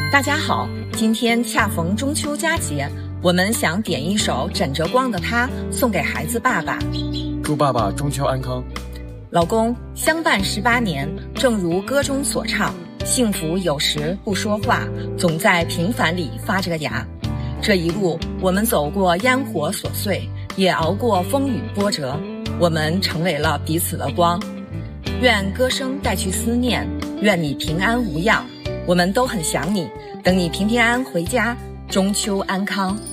大家好，今天恰逢中秋佳节，我们想点一首枕着光的他送给孩子爸爸， 祝爸爸中秋安康。 老公，相伴18年，正如歌中所唱，幸福有时不说话，总在平凡里发着芽。这一路我们走过烟火琐碎，也熬过风雨波折，我们成为了彼此的光。愿歌声带去思念，愿你平安无恙，我们都很想你，等你平平安安回家，中秋安康。